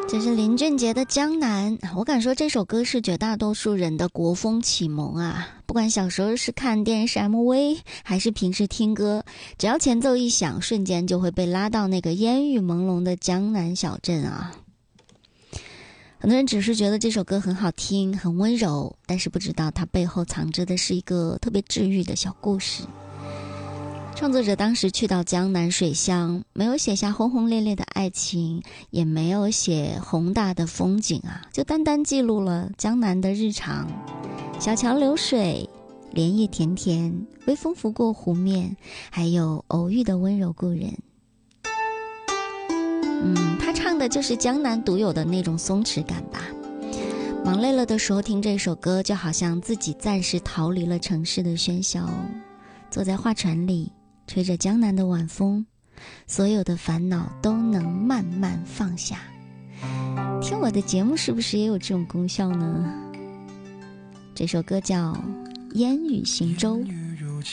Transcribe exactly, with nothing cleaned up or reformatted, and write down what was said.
这是林俊杰的《江南》，我敢说这首歌是绝大多数人的国风启蒙啊！不管小时候是看电视 M V， 还是平时听歌，只要前奏一响，瞬间就会被拉到那个烟雨朦胧的江南小镇啊！很多人只是觉得这首歌很好听，很温柔，但是不知道它背后藏着的是一个特别治愈的小故事。创作者当时去到江南水乡，没有写下轰轰烈烈的爱情，也没有写宏大的风景啊，就单单记录了江南的日常。小桥流水，莲叶甜甜，微风拂过湖面，还有偶遇的温柔故人。嗯，他唱的就是江南独有的那种松弛感吧。忙累了的时候听这首歌，就好像自己暂时逃离了城市的喧嚣，坐在画船里，吹着江南的晚风，所有的烦恼都能慢慢放下。听我的节目是不是也有这种功效呢？这首歌叫《烟雨行舟》。